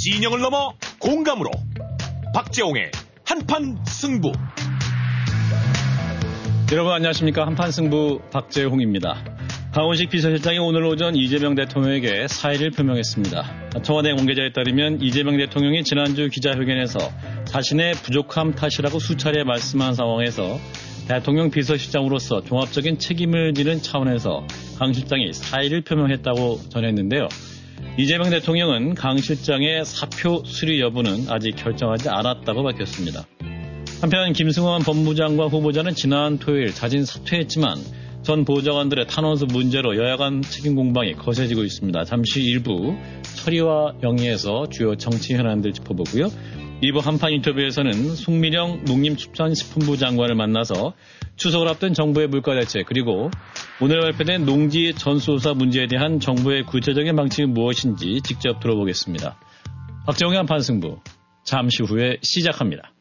진영을 넘어 공감으로 박재홍의 한판 승부. 여러분 안녕하십니까. 한판 승부 박재홍입니다. 강원식 비서실장이 오늘 오전 이재명 대통령에게 사의를 표명했습니다. 청와대 관계자에 따르면 이재명 대통령이 지난주 기자회견에서 자신의 부족함 탓이라고 수차례 말씀한 상황에서 대통령 비서실장으로서 종합적인 책임을 지는 차원에서 강 실장이 사의를 표명했다고 전했는데요. 이재명 대통령은 강 실장의 사표 수리 여부는 아직 결정하지 않았다고 밝혔습니다. 한편 김승환 법무장관 후보자는 지난 토요일 자진 사퇴했지만 전 보좌관들의 탄원서 문제로 여야 간 책임 공방이 거세지고 있습니다. 잠시 일부 처리와 영위에서 주요 정치 현안들 짚어보고요. 2부 한판 인터뷰에서는 송민영 농림축산식품부 장관을 만나서 추석을 앞둔 정부의 물가대책 그리고 오늘 발표된 농지 전수조사 문제에 대한 정부의 구체적인 방침이 무엇인지 직접 들어보겠습니다. 박정희 한판 승부 잠시 후에 시작합니다.